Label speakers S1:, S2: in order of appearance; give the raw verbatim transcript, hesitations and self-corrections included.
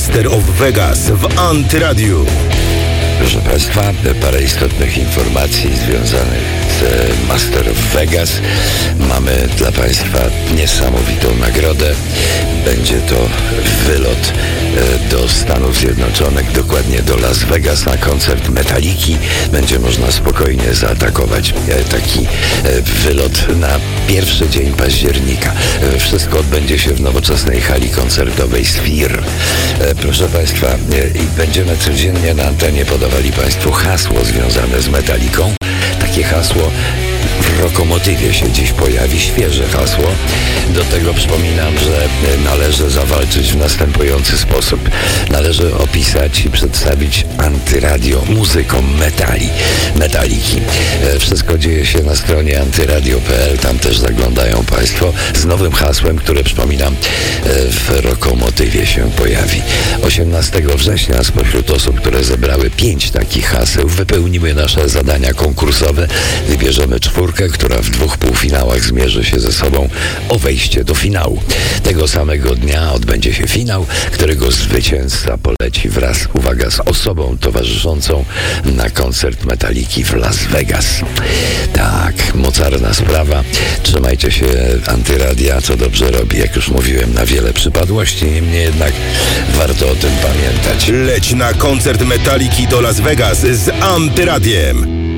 S1: Master of Vegas w Antyradiu.
S2: Proszę Państwa, parę istotnych informacji związanych z Master of Vegas. Mamy dla Państwa niesamowitą nagrodę. Będzie to wylot do Stanów Zjednoczonych, dokładnie do Las Vegas na koncert Metaliki. Będzie można spokojnie zaatakować taki wylot na pierwszy dzień października. Wszystko odbędzie się w nowoczesnej hali koncertowej Sphere. Proszę Państwa, i będziemy codziennie na antenie podawali Państwu hasło związane z Metaliką. Takie hasło w Rokomotywie się dziś pojawi, świeże hasło. Do tego przypominam, że należy zawalczyć w następujący sposób. Należy opisać i przedstawić Antyradio muzyką metali, metaliki. Wszystko dzieje się na stronie antyradio kropka p l. Tam też zaglądają Państwo z nowym hasłem, które, przypominam, w Rokomotywie się pojawi. osiemnastego września spośród osób, które zebrały pięć takich haseł, wypełniły nasze zadania konkursowe. Wybierzemy czwórkę, która w dwóch półfinałach zmierzy się ze sobą o wejście do finału. Tego samego dnia odbędzie się finał, którego zwycięzca poleci wraz, uwaga, z osobą towarzyszącą na koncert Metaliki w Las Vegas. Tak, mocarna sprawa. Trzymajcie się Antyradia, co dobrze robi, jak już mówiłem, na wiele przypadłości. Niemniej jednak warto o tym pamiętać.
S1: Leć na koncert Metaliki do Las Vegas z Antyradiem.